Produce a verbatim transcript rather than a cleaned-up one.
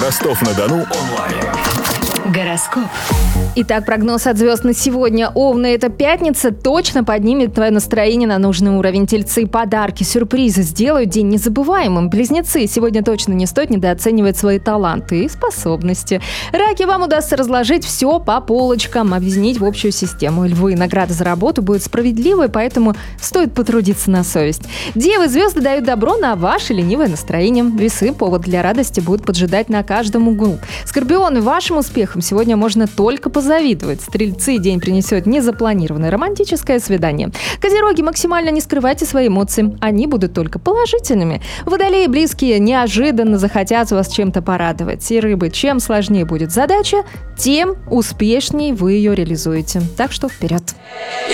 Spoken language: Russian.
Ростов-на-Дону онлайн. Гороскоп. Итак, прогноз от звезд на сегодня. Овны, эта пятница точно поднимет твое настроение на нужный уровень. Тельцы, подарки, сюрпризы сделают день незабываемым. Близнецы, сегодня точно не стоит недооценивать свои таланты и способности. Раки, вам удастся разложить все по полочкам, объединить в общую систему. Львы, награда за работу будет справедливой, поэтому стоит потрудиться на совесть. Девы, звезды дают добро на ваше ленивое настроение. Весы, повод для радости будут поджидать на каждом углу. Скорпионы, вашим успехом сегодня можно только позавидовать. Стрельцы, день принесет незапланированное романтическое свидание. Козероги, максимально не скрывайте свои эмоции. Они будут только положительными. Водолеи, близкие неожиданно захотят вас чем-то порадовать. И рыбы, чем сложнее будет задача, тем успешнее вы ее реализуете. Так что вперед!